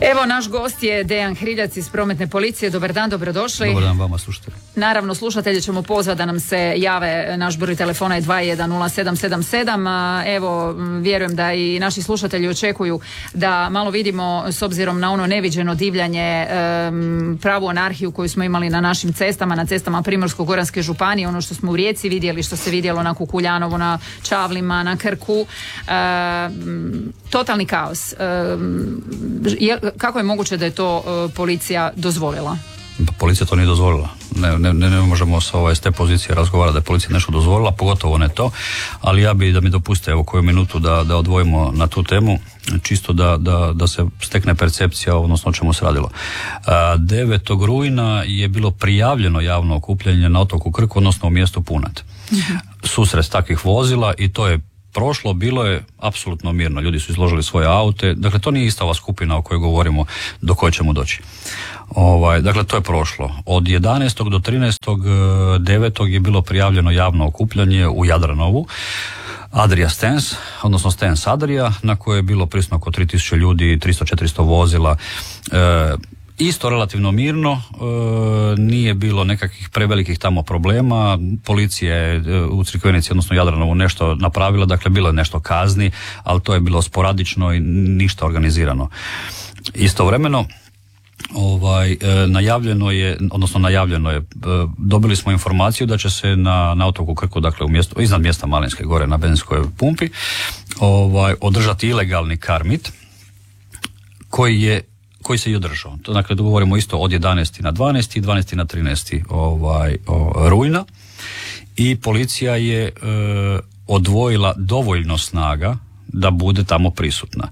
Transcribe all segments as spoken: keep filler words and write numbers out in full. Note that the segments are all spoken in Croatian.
Evo, naš gost je Dejan Hriljac iz Prometne policije. Dobar dan, dobrodošli. Dobar dan vama, slušatelji. Naravno, slušatelji ćemo pozvati da nam se jave. Naš broj telefona je dva jedan nula sedam sedam sedam. Evo, vjerujem da i naši slušatelji očekuju da malo vidimo, s obzirom na ono neviđeno divljanje, pravu anarhiju koju smo imali na našim cestama, na cestama Primorsko-goranske županije, ono što smo u Rijeci vidjeli, što se vidjelo na Kukuljanovu, na Čavlima, na Krku. Totalni kaos. Kako je moguće da je to uh, policija dozvolila? Pa policija to nije dozvolila. Ne, ne, ne, ne možemo sa ovaj, s te pozicije razgovarati da je policija nešto dozvolila, pogotovo ne to, ali ja bi da mi dopuste evo koju minutu da, da odvojimo na tu temu, čisto da, da, da se stekne percepcija, odnosno o čemu se radilo. devetog rujna je bilo prijavljeno javno okupljanje na otoku Krku, odnosno u mjestu Punat. Uh-huh. Susret takvih vozila i to je prošlo, bilo je apsolutno mirno, ljudi su izložili svoje aute, dakle to nije ista ova skupina o kojoj govorimo do koje ćemo doći. Ovaj, dakle to je prošlo. Od jedanaestog do trinaestog devetog je bilo prijavljeno javno okupljanje u Jadranovu, Adria Stens, odnosno Stens Adria, na koje je bilo prisutno oko tri tisuće ljudi, tristo do četiristo vozila, e, isto relativno mirno, e, nije bilo nekakvih prevelikih tamo problema, policija je u Crikvenici, odnosno Jadranovu, nešto napravila, dakle bilo je nešto kazni, ali to je bilo sporadično i ništa organizirano. Istovremeno, ovaj, najavljeno je, odnosno najavljeno je, dobili smo informaciju da će se na, na otoku Krku, dakle u mjestu, iznad mjesta Malinske gore na benzinskoj pumpi, ovaj, održati ilegalni karmit koji je koji se i održao. To, dakle, govorimo isto od jedanaesti na dvanaesti i dvanaesti na trinaesti ovaj, o, rujna i policija je e, odvojila dovoljno snaga da bude tamo prisutna.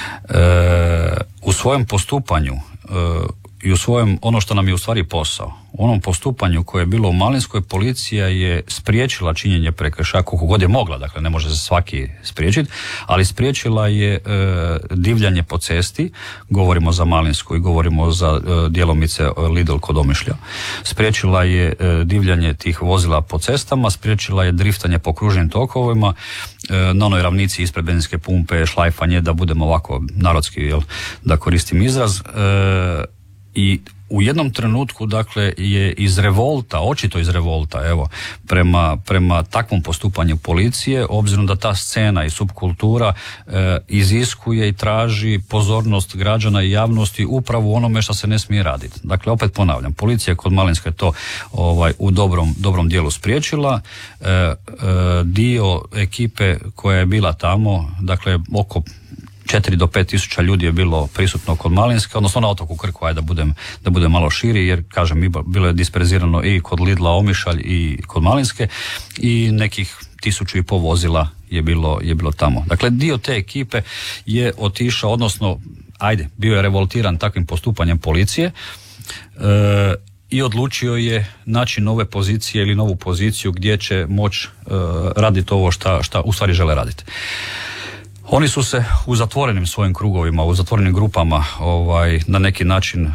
E, u svojem postupanju e, i u svojem, ono što nam je u stvari posao, u onom postupanju koje je bilo u Malinskoj, policija je spriječila činjenje prekršaja koliko god je mogla, dakle ne može se svaki spriječiti, ali spriječila je e, divljanje po cesti, govorimo za Malinsku i govorimo za e, djelomice Lidl kod Omišlja, spriječila je e, divljanje tih vozila po cestama, spriječila je driftanje po kružnim tokovima, e, na onoj ravnici ispred benzinske pumpe, šlajfanje, da budemo ovako narodski, jel, da koristim izraz, e, i u jednom trenutku, dakle, je iz revolta, očito iz revolta, evo, prema, prema takvom postupanju policije, obzirom da ta scena i subkultura e, iziskuje i traži pozornost građana i javnosti upravo u onome što se ne smije raditi. Dakle, opet ponavljam, policija kod Malinske to ovaj, u dobrom, dobrom dijelu spriječila. E, e, dio ekipe koja je bila tamo, dakle, oko četiri do pet tisuća ljudi je bilo prisutno kod Malinske, odnosno na otoku Krku, ajde da budem, da budem malo širi, jer kažem, bilo je disperzirano i kod Lidla Omišalj i kod Malinske i nekih tisuću i pol vozila je bilo, je bilo tamo. Dakle, dio te ekipe je otišao, odnosno, ajde, bio je revoltiran takvim postupanjem policije, e, i odlučio je naći nove pozicije ili novu poziciju gdje će moći e, raditi ovo šta, šta u stvari žele raditi. Oni su se u zatvorenim svojim krugovima, u zatvorenim grupama ovaj, na neki način e,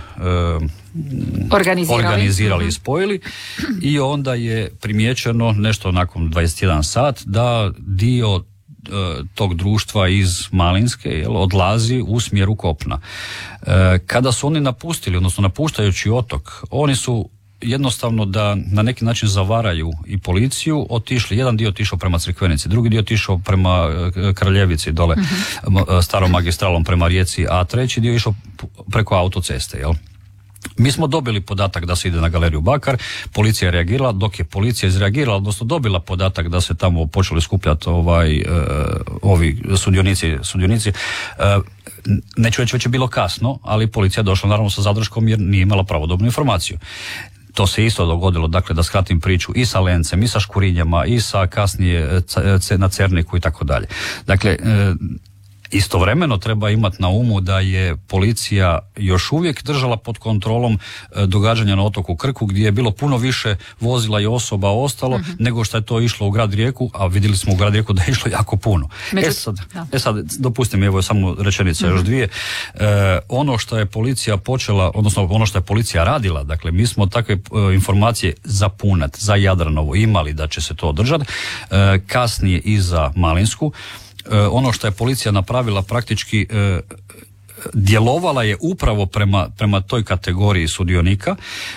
organizirali, organizirali i spojili i onda je primijećeno nešto nakon dvadeset jedan sat da dio e, tog društva iz Malinske, jel, odlazi u smjeru kopna. E, kada su oni napustili, odnosno napuštajući otok, oni su jednostavno da na neki način zavaraju i policiju, otišli, jedan dio otišao prema Crikvenici, drugi dio otišao prema Kraljevici dole, uh-huh. starom magistralom prema Rijeci, a treći dio išao preko autoceste, jel? Mi smo dobili podatak da se ide na galeriju Bakar, policija je reagirala, dok je policija izreagirala, odnosno dobila podatak da se tamo počeli skupljati ovaj, uh, ovi sudionici, sudionici uh, neću reći, već je bilo kasno, ali policija je došla naravno sa zadrškom jer nije imala pravodobnu informaciju. To se isto dogodilo, dakle, da skratim priču, i sa Lencem, i sa Škurinjama, i sa kasnije na Cerniku i tako dalje. Dakle, istovremeno treba imati na umu da je policija još uvijek držala pod kontrolom događanja na otoku Krku, gdje je bilo puno više vozila i osoba ostalo, uh-huh. nego što je to išlo u grad Rijeku, a vidjeli smo u grad Rijeku da je išlo jako puno. Među... E, sad, e sad, dopustim mi, evo je samo rečenica, uh-huh. još dvije. E, ono što je policija počela, odnosno ono što je policija radila, dakle, mi smo takve e, informacije za Punat, za Jadranovo imali da će se to održati, e, kasnije i za Malinsku. E, ono što je policija napravila praktički, e, djelovala je upravo prema, prema toj kategoriji sudionika.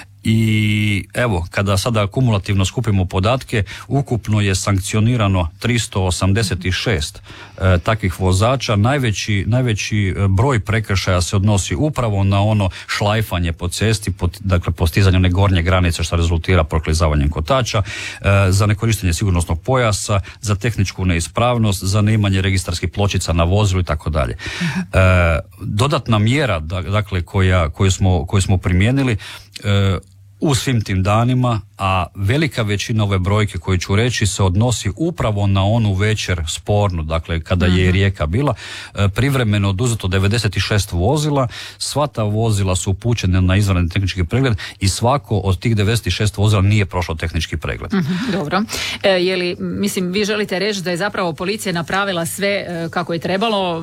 I evo, kada sada kumulativno skupimo podatke, ukupno je sankcionirano tristo osamdeset šest e, takvih vozača. Najveći, najveći broj prekršaja se odnosi upravo na ono šlajfanje po cesti, pod, dakle postizanje one gornje granice što rezultira proklizavanjem kotača, e, za nekorištenje sigurnosnog pojasa, za tehničku neispravnost, za neimanje registarskih pločica na vozilu i tako dalje. Dodatna mjera, dakle, koja, koju smo, koju smo primijenili, e, u svim tim danima, a velika većina ove brojke koju ću reći se odnosi upravo na onu večer spornu, dakle kada je Rijeka bila, privremeno oduzeto devedeset šest vozila, sva ta vozila su upućene na izvanredni tehnički pregled i svako od tih devedeset šest vozila nije prošlo tehnički pregled. Mm-hmm, dobro. E, je li, mislim, vi želite reći da je zapravo policija napravila sve e, kako je trebalo?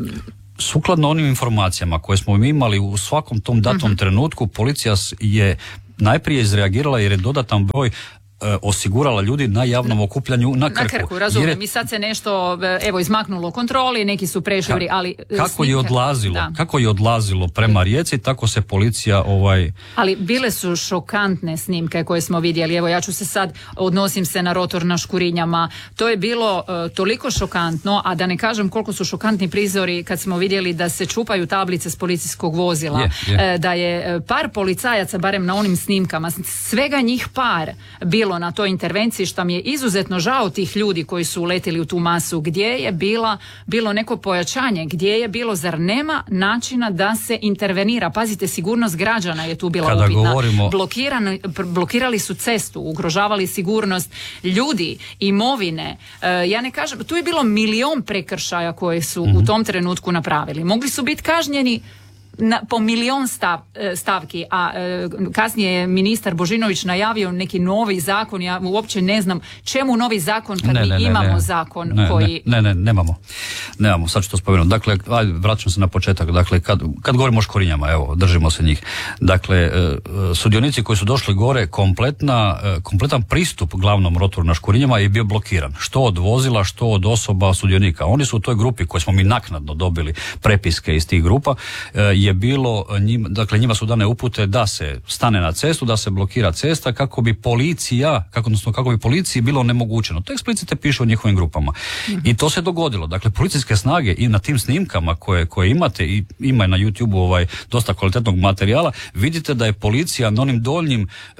Sukladno onim informacijama koje smo imali u svakom tom datom mm-hmm. trenutku, policija je najprije izreagirala jer je dodatan broj e, osigurala ljudi na javnom okupljanju na Krku. Na Krku, razumijem. Je... I sad se nešto, evo, izmaknulo kontroli, neki su prešli, ali... Kako snimka, je odlazilo, da. kako je odlazilo prema Rijeci, tako se policija ovaj... Ali bile su šokantne snimke koje smo vidjeli. Evo, ja ću se sad, odnosim se na rotor na Škurinjama. To je bilo uh, toliko šokantno, a da ne kažem koliko su šokantni prizori kad smo vidjeli da se čupaju tablice s policijskog vozila. Je, je. Uh, da je par policajaca, barem na onim snimkama, svega njih par bilo na toj intervenciji, što mi je izuzetno žao tih ljudi koji su uletili u tu masu, gdje je bila, bilo neko pojačanje, gdje je bilo, zar nema načina da se intervenira? Pazite, sigurnost građana je tu bila Kada upitna. Govorimo... Blokirani, blokirali su cestu, ugrožavali sigurnost ljudi, imovine. E, ja ne kažem, tu je bilo milion prekršaja koje su mm-hmm. u tom trenutku napravili. Mogli su biti kažnjeni Na, po milion stav, stavki, a e, kasnije je ministar Božinović najavio neki novi zakon. Ja uopće ne znam čemu novi zakon kad ne, mi ne, imamo ne, zakon ne, koji... Ne, ne, ne, nemamo. Nemamo, sad ću to spomenuti. Dakle, ajde, vraćam se na početak. Dakle, kad, kad govorimo o Škurinjama, evo, držimo se njih. Dakle, e, sudionici koji su došli gore, kompletna, e, kompletan pristup glavnom rotoru na Škurinjama je bio blokiran. Što od vozila, što od osoba sudionika. Oni su u toj grupi koje smo mi naknadno dobili prepiske iz tih grupa, e, je bilo, njima, dakle njima su dane upute da se stane na cestu, da se blokira cesta kako bi policija, kako, odnosno kako bi policiji bilo onemogućeno. To eksplicite piše u njihovim grupama. Mm-hmm. I to se dogodilo. Dakle, policijske snage i na tim snimkama koje, koje imate i ima na YouTubeu ovaj, dosta kvalitetnog materijala, vidite da je policija na onim doljnim uh,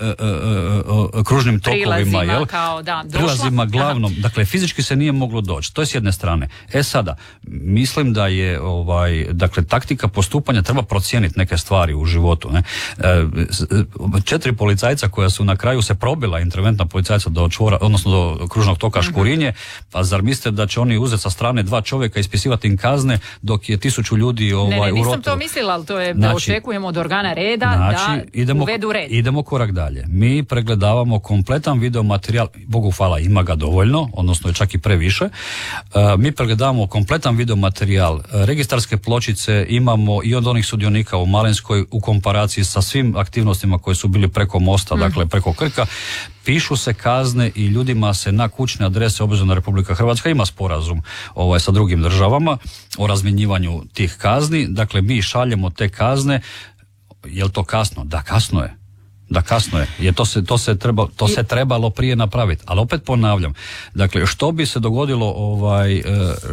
uh, uh, kružnim tokovima, jel? Kao, da, prilazima glavnom. Aha. Dakle, fizički se nije moglo doći. To je s jedne strane. E sada, mislim da je ovaj, dakle, taktika postupanja treba procijeniti neke stvari u životu. Ne? E, četiri policajca koja su na kraju se probila, interventna policajca do čvora, odnosno do kružnog toka Škurinje, pa zar mislite da će oni uzeti sa strane dva čovjeka i ispisivati im kazne dok je tisuću ljudi ovaj, ne, ne, nisam u rotu? to mislila, ali to je znači, da očekujemo od organa reda znači, da idemo, uvedu red. Idemo korak dalje. Mi pregledavamo kompletan video materijal, Bogu hvala, ima ga dovoljno, odnosno je čak i previše. E, mi pregledavamo kompletan video materijal, registarske pločice imamo i od onih sudionika u Malinskoj u komparaciji sa svim aktivnostima koje su bili preko mosta, mm. dakle preko Krka. Pišu se kazne i ljudima se na kućne adrese, obzirom da Republika Hrvatska ima sporazum ovaj, sa drugim državama o razmjenjivanju tih kazni. Dakle, mi šaljemo te kazne. Je li to kasno? Da, kasno je. Da, kasno je. Jer to se, to se, treba, to se trebalo prije napraviti. Ali opet ponavljam. Dakle, što bi se dogodilo ovaj... E,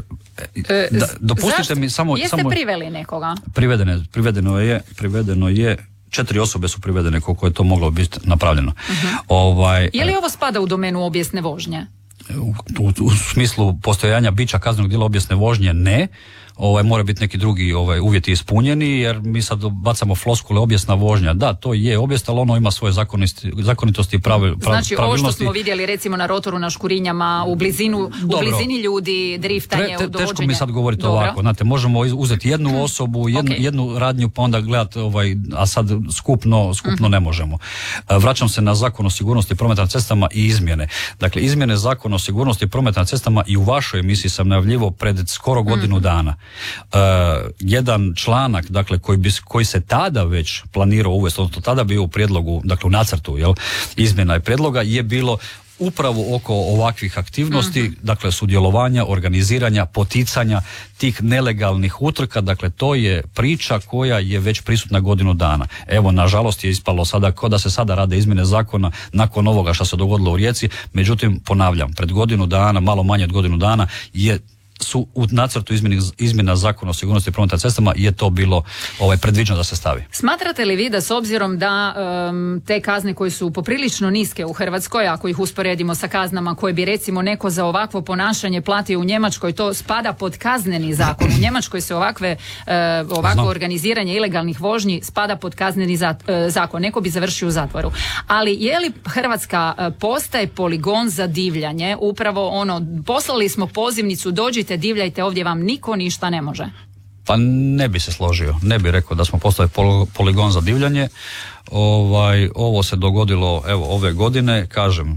e, da, dopustite zašto? mi samo... Jeste samo, priveli nekoga? Privedene, privedeno je, privedeno je četiri osobe su privedene koliko je to moglo biti napravljeno. Uh-huh. Ovaj, je li ovo spada u domenu obijesne vožnje? U, u, u smislu postojanja bića kaznenog djela obijesne vožnje ne. Ovaj, mora biti neki drugi ovaj, uvjeti ispunjeni, jer mi sad bacamo floskule obijesna vožnja. Da, to je obijest, ali ono ima svoje zakonitosti i pravi, prav, znači, pravilnosti. Znači, ovo što smo vidjeli recimo na rotoru na Škurinjama, u, blizinu, u blizini ljudi, driftanje, Tre, te, dovođenje. Teško mi sad govoriti Dobro. ovako. Znate, možemo uzeti jednu osobu, jednu, okay. jednu radnju, pa onda gledati, ovaj, a sad skupno, skupno mm-hmm. ne možemo. Vraćam se na Zakon o sigurnosti prometa na cestama i izmjene. Dakle, izmjene Zakona o sigurnosti prometa na cestama i u vašoj emisiji sam najavljivao pred skoro godinu mm-hmm. dana. Uh, jedan članak, dakle, koji, bi, koji se tada već planirao uvesti, odnosno tada bio u prijedlogu, dakle u nacrtu, jel, izmjena i prijedloga, je bilo upravo oko ovakvih aktivnosti, uh-huh. dakle sudjelovanja, organiziranja, poticanja tih nelegalnih utrka, dakle to je priča koja je već prisutna godinu dana. Evo, nažalost je ispalo sada kao da se sada rade izmjene zakona nakon ovoga što se dogodilo u Rijeci, međutim ponavljam, pred godinu dana, malo manje od godinu dana je su u nacrtu izmjena, izmjena zakona o sigurnosti prometa cestama je to bilo ovaj, predviđeno da se stavi. Smatrate li vi da s obzirom da um, te kazne koje su poprilično niske u Hrvatskoj, ako ih usporedimo sa kaznama koje bi recimo neko za ovakvo ponašanje platio u Njemačkoj, to spada pod kazneni zakon. U Njemačkoj se ovakve, uh, ovakvo Znam. organiziranje ilegalnih vožnji spada pod kazneni za, uh, zakon. Neko bi završio u zatvoru. Ali je li Hrvatska uh, postaje poligon za divljanje? Upravo ono, poslali smo pozivnicu, dođite, divljajte, ovdje vam niko ništa ne može. Pa ne bi se složio, ne bi rekao da smo postali poligon za divljanje. Ovaj, ovo se dogodilo evo ove godine, kažem,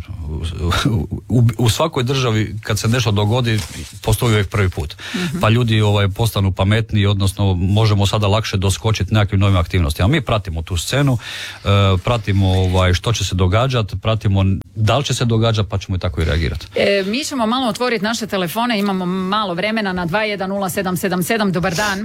u, u, u svakoj državi kad se nešto dogodi postoji uvijek prvi put. Mm-hmm. Pa ljudi ovaj, postanu pametniji, odnosno možemo sada lakše doskočiti nekakvim novim aktivnostima. Mi pratimo tu scenu, uh, pratimo ovaj, što će se događati, pratimo da li će se događati, pa ćemo i tako i reagirati. E, mi ćemo malo otvoriti naše telefone, imamo malo vremena na dva jedan nula sedam sedam sedam. Dobar dan.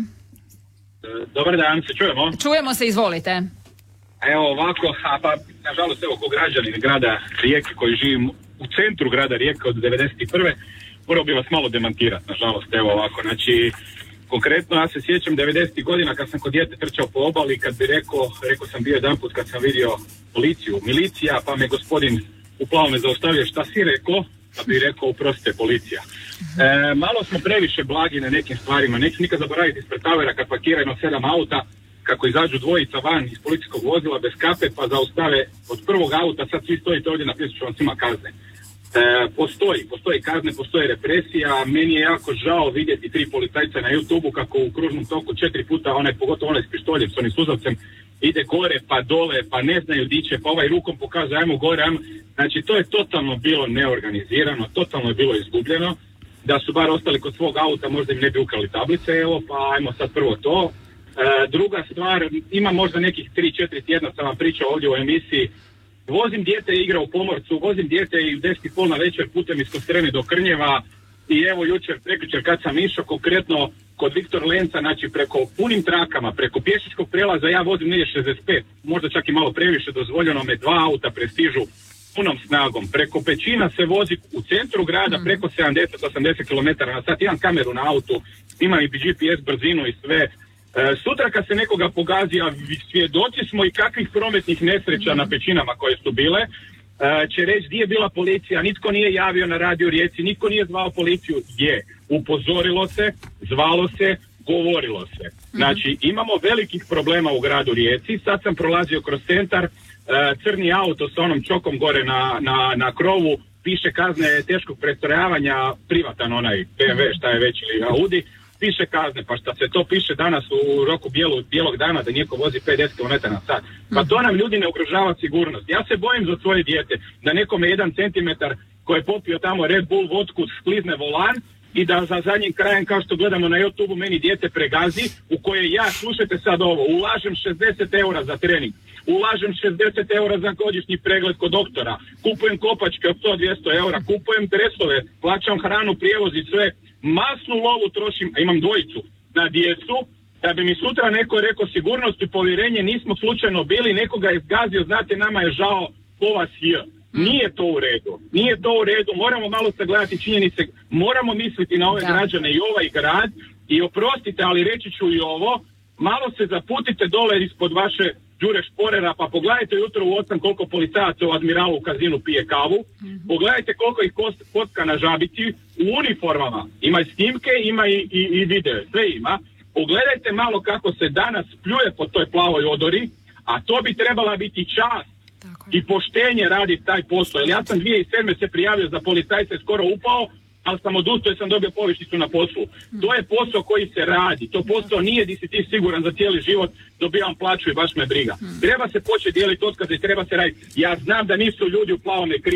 Dobar dan, se čujemo? Čujemo se, izvolite. Evo ovako, a pa nažalost evo ko građanin grada Rijeke koji živim u centru grada Rijeke od devedeset prve morao bi vas malo demantirati, nažalost, evo ovako, znači konkretno ja se sjećam devedesetih godina kad sam kod dijete trčao po obali, kad bi rekao, rekao sam bio jedan put kad sam vidio policiju, milicija, pa me gospodin u plavome zaustavio, šta si rekao? Pa bi rekao, oprostite, policija. E, malo smo previše blagi na nekim stvarima, neću nikad zaboraviti ispred Tavera kad parkiraju sedam auta, kako izađu dvojica van iz policijskog vozila bez kape pa zaustave od prvog auta, sad svi stojite ovdje, napisat ću vam svima kazne. E, postoji, postoji kazne, postoji represija, meni je jako žao vidjeti tri policajca na YouTube-u kako u kružnom toku četiri puta, onaj, pogotovo onaj s pištoljem, s onim suzavcem, ide gore pa dole, pa ne znaju diće, pa ovaj rukom pokazuje ajmo gore, ajmo. Znači to je totalno bilo neorganizirano, totalno je bilo izgubljeno, da su bar ostali kod svog auta, možda im ne bi ukrali tablice, evo, pa ajmo sad prvo to. E, druga stvar, ima možda nekih tri četiri tjedna sam vam pričao ovdje u emisiji, vozim dijete igra u Pomorcu, vozim dijete i u deset i pol na večer putem iz Kostrene do Krnjeva i evo jučer, prekjučer kad sam išao konkretno kod Viktor Lenca, znači preko punim trakama, preko pješačkog prelaza ja vozim negdje šezdeset pet, možda čak i malo previše, dozvoljeno me dva auta prestižu punom snagom, preko Pećina se vozi u centru grada preko sedamdeset do osamdeset kilometara na sat, imam kameru na autu, imam i G P S brzinu i sve. E, sutra kad se nekoga pogazi, a svjedoci smo i kakvih prometnih nesreća na Pećinama koje su bile, e, će reći gdje je bila policija, nitko nije javio na radio Rijeci, nitko nije zvao policiju, je, upozorilo se, zvalo se, govorilo se. Znači, imamo velikih problema u gradu Rijeci, sad sam prolazio kroz centar, e, crni auto sa onom čokom gore na, na, na krovu, piše kazne teškog prestrojavanja, privatan onaj B M W, šta je već, ili Audi, piše kazne, pa šta se to piše danas u roku bijelu, bijelog dana da nijeko vozi pedeset kilometara na sat. Pa to nam ljudi ne ugrožava sigurnost. Ja se bojim za svoje dijete da nekome jedan centimetar koji je popio tamo Red Bull vodku sklizne volan i da za zadnjim krajem, kao što gledamo na YouTube-u, meni dijete pregazi, u koje ja, slušajte sad ovo, ulažem šezdeset eura za trening, ulažem šezdeset eura za godišnji pregled kod doktora, kupujem kopačke od sto do dvjesto eura, kupujem dresove, plaćam hranu, prijevoz i sve, masnu lovu trošim, a imam dvojicu, na djecu, da bi mi sutra neko rekao sigurnost i povjerenje, nismo slučajno bili, nekoga je zgazio, znate, nama je žao, ko vas je. Nije to u redu, nije to u redu, moramo malo sagledati činjenice, moramo misliti na ove da. građane i ovaj grad i oprostite, ali reći ću i ovo, malo se zaputite dole ispod vaše Đure Šporera, pa pogledajte jutro u osam koliko policajaca u Admiralu u kazinu pije kavu, mm-hmm. pogledajte koliko ih kotka na žabici u uniformama, ima i snimke, ima i, i, i video, sve ima, pogledajte malo kako se danas pljuje po toj plavoj odori, a to bi trebala biti čast i poštenje radi taj posao, jer ja sam dvije tisuće sedme se prijavio za policajce, skoro upao, ali sam odustao jer sam dobio povišicu na poslu. Mm. To je posao koji se radi, to posao nije di si ti siguran za cijeli život, dobijam plaću i baš me briga. Mm. Treba se početi dijeliti otkaze i treba se raditi. Ja znam da nisu ljudi u plavome krivi,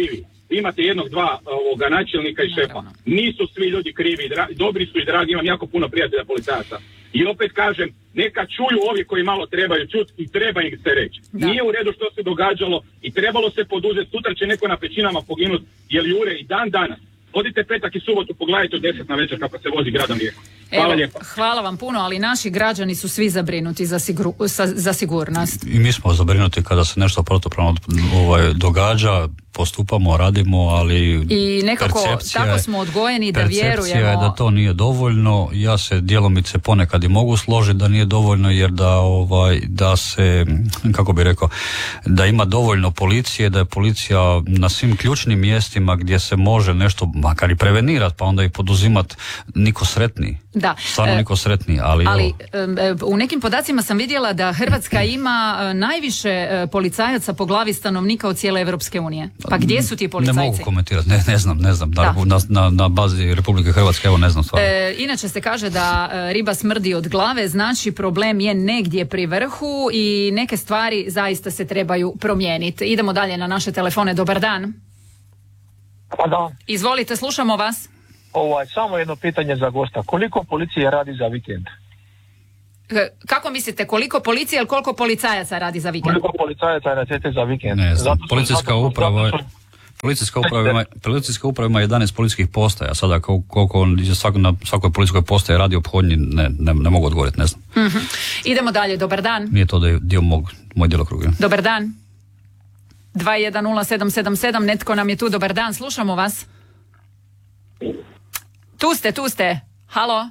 imate jednog, dva ovoga načelnika i šefa. Nisu svi ljudi krivi, dra, dobri su i dragi, imam jako puno prijatelja policajaca. I opet kažem, neka čuju ovi koji malo trebaju čuti i treba im se reći. Da. Nije u redu što se događalo i trebalo se poduzeti, sutra će neko na pećinama poginuti, jer jure i dan danas. Odite petak i subotu, pogledajte u deset na večer kako se vozi gradom Rijekom. Hvala Evo, lijepa. Hvala vam puno, ali naši građani su svi zabrinuti za, sigru, sa, za sigurnost. I mi smo zabrinuti kada se nešto protupravno ovaj, događa, postupamo, radimo, ali i nekako tako smo odgojeni da vjerujemo. Percepcija je da to nije dovoljno. Ja se djelomice ponekad i mogu složiti da nije dovoljno, jer da ovaj da se, kako bi rekao, da ima dovoljno policije, da je policija na svim ključnim mjestima gdje se može nešto makar i prevenirati, pa onda i poduzimati, niko sretniji. Da. Stvarno niko sretniji, ali, ali u nekim podacima sam vidjela da Hrvatska ima najviše policajaca po glavi stanovnika od cijele Europske unije. Pa gdje su ti policajci? Ne mogu komentirati, ne, ne znam, ne znam. Na, na, na bazi Republike Hrvatske, evo ne znam stvarno. E, inače se kaže da riba smrdi od glave, znači problem je negdje pri vrhu i neke stvari zaista se trebaju promijeniti. Idemo dalje na naše telefone. Dobar dan. Pa da. Izvolite, slušamo vas. Ovaj, samo jedno pitanje za gosta. Koliko policije radi za vikend? Kako mislite, koliko policije ili koliko policajaca radi za vikend? Koliko policajaca radite za vikend? Ne znam, policijska uprava... Policijska uprava ima, policijska uprava ima jedanaest policijskih postaja. Sada koliko on svako, na svakoj policijskoj postaji radi ophodnji, ne, ne, ne mogu odgovoriti, ne znam. Mm-hmm. Idemo dalje, dobar dan. Nije to da je dio mog, moj djelokruga. Dobar dan. dva jedan nula sedam sedam sedam, netko nam je tu, dobar dan, slušamo vas. Tu ste, tu ste. Halo?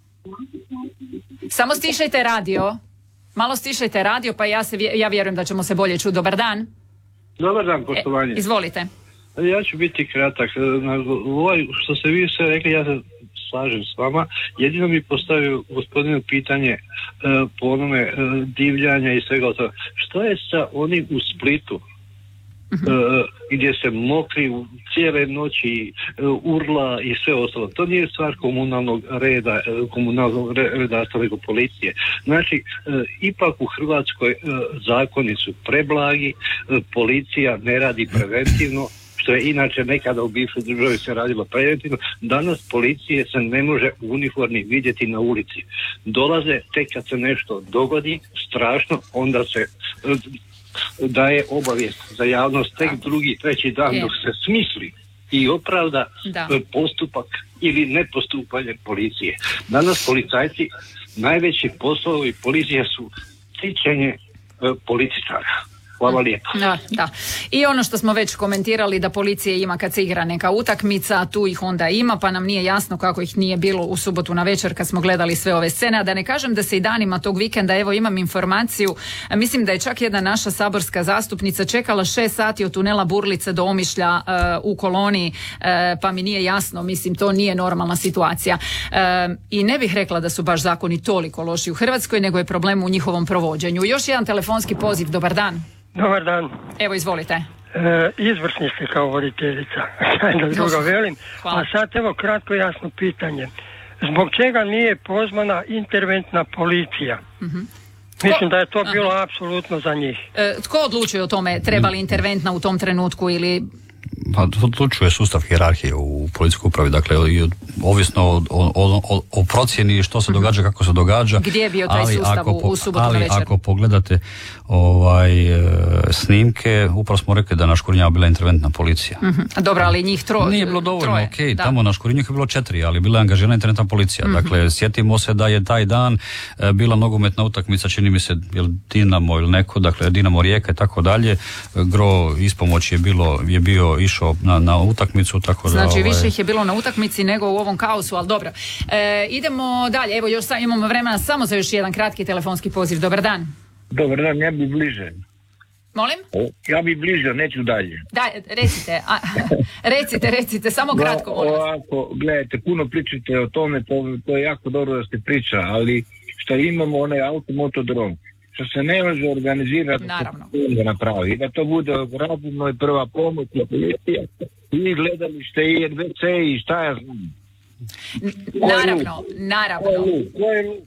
Samo stišajte radio. Malo stišajte radio, pa ja, se, ja vjerujem da ćemo se bolje čuti. Dobar dan. Dobar dan, poštovanje. E, izvolite. Ja ću biti kratak. Na ovaj, što ste vi sve rekli, ja se slažem s vama. Jedino mi postavio gospodinu pitanje e, po onome e, divljanja i svega toga. Što je sa onim u Splitu? Uh-huh. Uh, gdje se mokri cijele noći, uh, urla i sve ostalo. To nije stvar komunalnog reda, uh, komunalnog redarstva, nego policije. Znači, uh, ipak u Hrvatskoj uh, zakoni su preblagi, uh, policija ne radi preventivno, što je inače nekada u bivšoj državi se radilo preventivno. Danas policije se ne može u uniformi vidjeti na ulici. Dolaze tek kad se nešto dogodi, strašno, onda se... Uh, daje obavijest za javnost tek drugi, treći dan je. Dok se smisli i opravda da. Postupak ili nepostupanje policije. Danas policajci, najveći poslovi policije su tičenje uh, političara. Hvala lijepo. Da, da. I ono što smo već komentirali da policije ima kad se igra neka utakmica, tu ih onda ima, pa nam nije jasno kako ih nije bilo u subotu na večer kad smo gledali sve ove scene, a da ne kažem da se i danima tog vikenda, evo imam informaciju, mislim da je čak jedna naša saborska zastupnica čekala šest sati od tunela Burlice do Omišlja uh, u koloniji, uh, pa mi nije jasno, mislim to nije normalna situacija. Uh, I ne bih rekla da su baš zakoni toliko loši u Hrvatskoj, nego je problem u njihovom provođenju. Još jedan telefonski poziv, dobar dan. Dobar dan. Evo, izvolite. E, izvrsni ste kao voditeljica. Da drugo velim. Hvala. A sad evo kratko jasno pitanje. Zbog čega nije pozvana interventna policija? Mm-hmm. Mislim da je to bilo Aha. apsolutno za njih. E, tko odlučuje o tome? Treba li interventna u tom trenutku ili... Pa odlučuje sustav hijerarhije u policijskoj upravi, dakle ovisno o, o, o, o procjeni što se događa, kako se događa. Gdje je bio taj ali sustav ako, u subotu ali na večer? Ako pogledate ovaj, snimke, upravo smo rekli da na Škurinjama bila interventna policija. Mm-hmm. Dobro, ali njih troje. Nije bilo dovoljno, troje, ok, da. Tamo na Škurinju je bilo četiri, ali bila je angažirana interventna policija. Mm-hmm. Dakle, sjetimo se da je taj dan e, bila nogometna utakmica, čini mi se, jel Dinamo ili neko, dakle Dinamo Rijeka i tako dalje. Gro ispomoći je bilo, je bio išao na, na utakmicu, tako da... Znači, ovaj... više ih je bilo na utakmici nego u ovom kaosu, ali dobro. E, idemo dalje, evo još sam, imamo vremena samo za još jedan kratki telefonski poziv. Dobar dan. Dobar dan, ja bi bliže. Molim? Ja bi bliže, neću dalje. Da, recite, a, recite, recite, samo kratko, molim vas. Ovako, gledajte, puno pričate o tome, to, to je jako dobro da ste priča, ali što imamo onaj automotodrom, što se ne može organizirati, naravno, da napravi, da to bude radimo i prva pomoć, policija, i gledalište, i R V C, i šta ja znam. Naravno, naravno.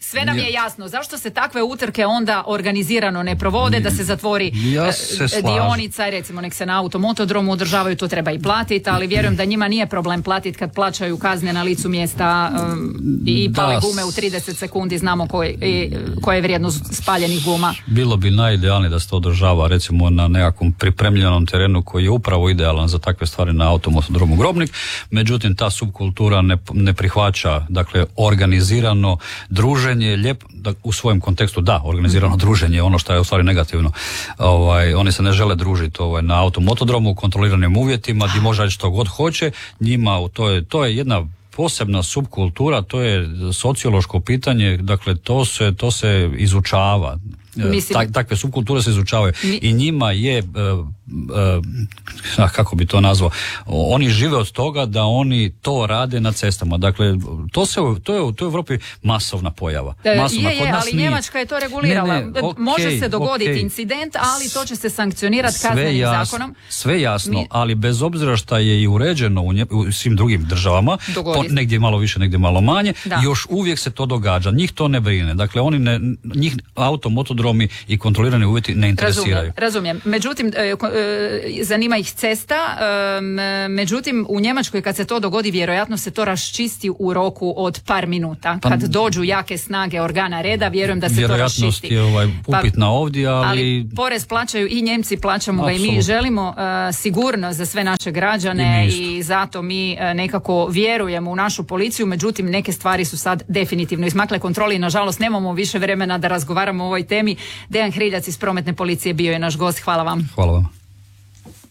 Sve nam je jasno. Zašto se takve utrke onda organizirano ne provode, da se zatvori ja se dionica, recimo nek se na automotodromu održavaju, to treba i platiti, ali vjerujem da njima nije problem platiti kad plaćaju kazne na licu mjesta um, i pale gume u trideset sekundi, znamo koje, koje je vrijednost spaljenih guma. Bilo bi najidealnije da se to održava recimo na nekakvom pripremljenom terenu koji je upravo idealan za takve stvari na automotodromu Grobnik, međutim ta subkultura ne, ne prihvaća, dakle, organizirano druženje, lijep, da, u svojem kontekstu da, organizirano druženje, ono što je u stvari negativno. Ovaj, oni se ne žele družiti ovaj, na automotodromu u kontroliranim uvjetima gdje može što god hoće, njima to je, to je jedna posebna subkultura, to je sociološko pitanje, dakle to se, to se izučava. Mislim, Ta, takve subkulture se izučavaju mi, i njima je uh, uh, kako bi to nazvao, oni žive od toga da oni to rade na cestama, dakle to se to je u toj Europi masovna pojava. Masovna, je, je, ali nije. Njemačka je to regulirala. Ne, ne, okay, može se dogoditi okay. incident, ali to će se sankcionirati kaznenim jasno, zakonom. Sve jasno, mi, ali bez obzira što je i uređeno u, nje, u svim drugim državama, po, negdje malo više, negdje malo manje, da. Još uvijek se to događa. Njih to ne brine. Dakle oni ne, njih automotodromi i kontrolirani uvjeti ne interesiraju. Razumijem, razumijem. Međutim, zanima ih cesta, međutim u Njemačkoj kad se to dogodi vjerojatno se to raščisti u roku od par minuta. Kad pa, dođu jake snage organa reda, vjerujem da se to raščisti. Vjerojatnost je ovaj, upitna pa, ovdje, ali... ali porez plaćaju i Njemci, plaćamo ga i mi želimo uh, sigurno za sve naše građane i, i zato mi uh, nekako vjerujemo u našu policiju, međutim neke stvari su sad definitivno izmakle kontroli i nažalost nemamo više vremena da razgovaramo o ovoj temi. Dejan Hriljac iz Prometne policije bio je naš gost. Hvala vam. Hvala vam.